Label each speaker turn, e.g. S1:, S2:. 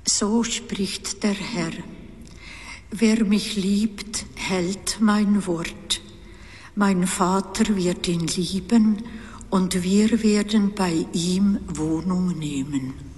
S1: So spricht der Herr: Wer mich liebt, hält mein Wort. Mein Vater wird ihn lieben, und wir werden bei ihm Wohnung nehmen.